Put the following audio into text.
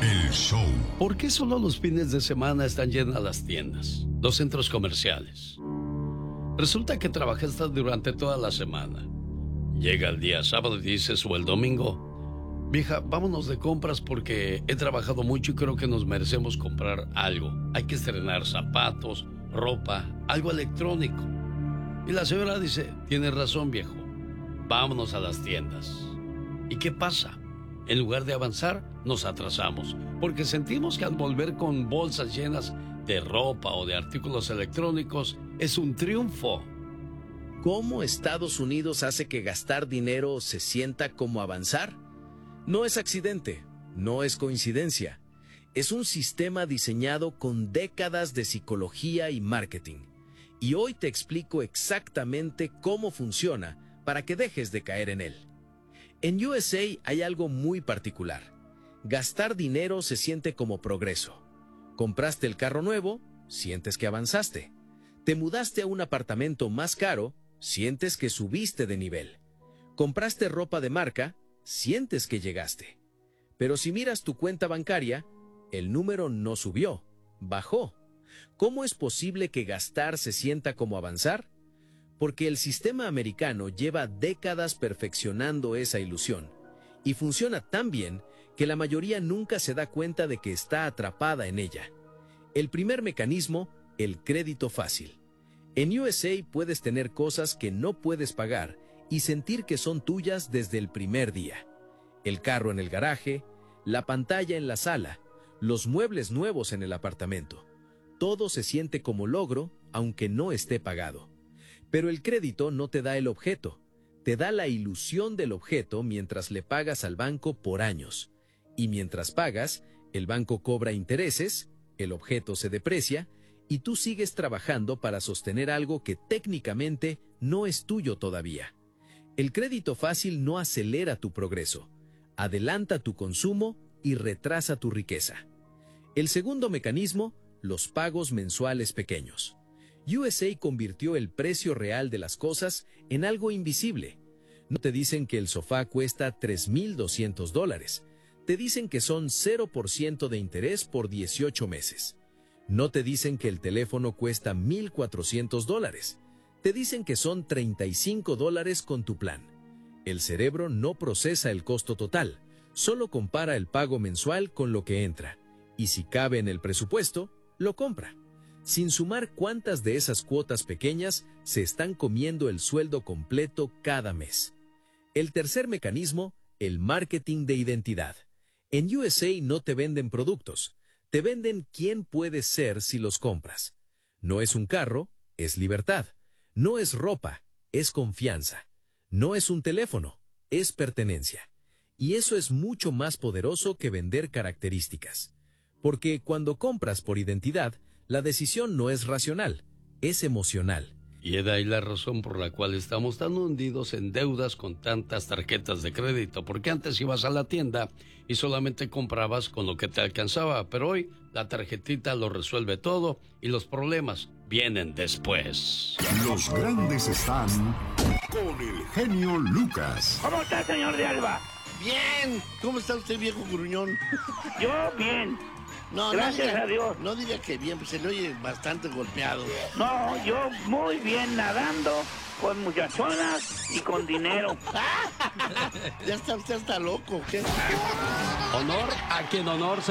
El show. ¿Por qué solo los fines de semana están llenas las tiendas, los centros comerciales? Resulta que trabajaste durante toda la semana. Llega el día sábado y dices, o el domingo, vieja, vámonos de compras porque he trabajado mucho y creo que nos merecemos comprar algo. Hay que estrenar zapatos, ropa, algo electrónico. Y la señora dice, tienes razón, viejo, vámonos a las tiendas. ¿Y qué pasa? En lugar de avanzar, nos atrasamos, porque sentimos que al volver con bolsas llenas de ropa o de artículos electrónicos es un triunfo. ¿Cómo Estados Unidos hace que gastar dinero se sienta como avanzar? No es accidente, no es coincidencia. Es un sistema diseñado con décadas de psicología y marketing. Y hoy te explico exactamente cómo funciona para que dejes de caer en él. En USA hay algo muy particular. Gastar dinero se siente como progreso. Compraste el carro nuevo, sientes que avanzaste. Te mudaste a un apartamento más caro, sientes que subiste de nivel. Compraste ropa de marca, sientes que llegaste. Pero si miras tu cuenta bancaria, el número no subió, bajó. ¿Cómo es posible que gastar se sienta como avanzar? Porque el sistema americano lleva décadas perfeccionando esa ilusión y funciona tan bien que la mayoría nunca se da cuenta de que está atrapada en ella. El primer mecanismo, el crédito fácil. En USA puedes tener cosas que no puedes pagar y sentir que son tuyas desde el primer día. El carro en el garaje, la pantalla en la sala, los muebles nuevos en el apartamento. Todo se siente como logro, aunque no esté pagado. Pero el crédito no te da el objeto, te da la ilusión del objeto mientras le pagas al banco por años. Y mientras pagas, el banco cobra intereses, el objeto se deprecia, y tú sigues trabajando para sostener algo que técnicamente no es tuyo todavía. El crédito fácil no acelera tu progreso, adelanta tu consumo y retrasa tu riqueza. El segundo mecanismo, los pagos mensuales pequeños. USA convirtió el precio real de las cosas en algo invisible. No te dicen que el sofá cuesta $3,200. Te dicen que son 0% de interés por 18 meses. No te dicen que el teléfono cuesta $1,400. Te dicen que son $35 con tu plan. El cerebro no procesa el costo total, solo compara el pago mensual con lo que entra. Y si cabe en el presupuesto, lo compra. Sin sumar cuántas de esas cuotas pequeñas se están comiendo el sueldo completo cada mes. El tercer mecanismo, el marketing de identidad. En USA no te venden productos, te venden quién puedes ser si los compras. No es un carro, es libertad. No es ropa, es confianza. No es un teléfono, es pertenencia. Y eso es mucho más poderoso que vender características. Porque cuando compras por identidad, la decisión no es racional, es emocional. Y es de ahí la razón por la cual estamos tan hundidos en deudas con tantas tarjetas de crédito. Porque antes ibas a la tienda y solamente comprabas con lo que te alcanzaba. Pero hoy la tarjetita lo resuelve todo y los problemas vienen después. Los grandes están con el genio Lucas. ¿Cómo está, señor de Alba? Bien. ¿Cómo está usted, viejo gruñón? Yo bien. No, Gracias no a Dios. No diga que bien, pues se le oye bastante golpeado. No, yo muy bien nadando, con muchachonas y con dinero. Ya está usted hasta loco, ¿qué? Honor a quien honor se